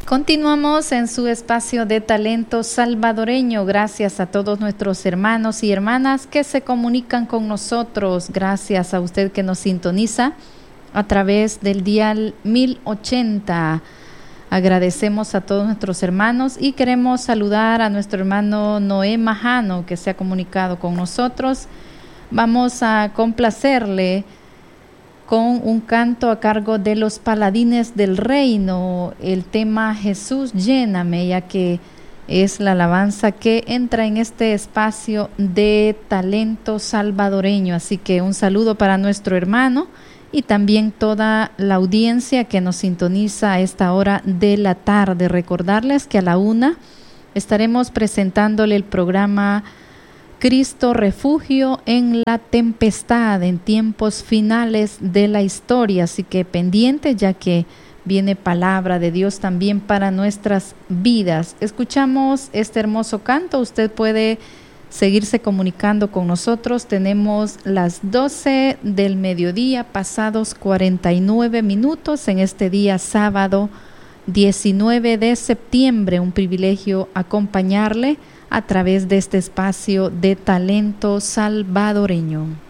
Continuamos en su espacio de talento salvadoreño. Gracias a todos nuestros hermanos y hermanas que se comunican con nosotros. Gracias a usted que nos sintoniza a través del dial 1080. Agradecemos a todos nuestros hermanos y queremos saludar a nuestro hermano Noé Majano, que se ha comunicado con nosotros. Vamos a complacerle con un canto a cargo de los Paladines del Reino, el tema Jesús lléname, ya que es la alabanza que entra en este espacio de talento salvadoreño. Así que un saludo para nuestro hermano y también toda la audiencia que nos sintoniza a esta hora de la tarde. Recordarles que a la 1 estaremos presentándole el programa Cristo Refugio en la Tempestad, en tiempos finales de la historia. Así que pendiente, ya que viene palabra de Dios también para nuestras vidas. Escuchamos este hermoso canto. Usted puede seguirse comunicando con nosotros. Tenemos las 12 del mediodía, pasados 49 minutos en este día sábado 19 de septiembre. Un privilegio acompañarle a través de este espacio de talento salvadoreño.